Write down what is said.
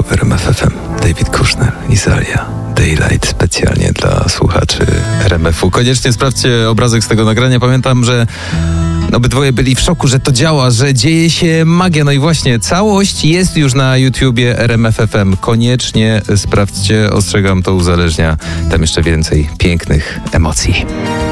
w RMF FM. David Kushner i Zalia. Daylight specjalnie dla słuchaczy RMF-u. Koniecznie sprawdźcie obrazek z tego nagrania. Pamiętam, że obydwoje byli w szoku, że to działa, że dzieje się magia. No i właśnie, całość jest już na YouTubie RMF FM. Koniecznie sprawdźcie, ostrzegam, to uzależnia. Tam jeszcze więcej pięknych emocji.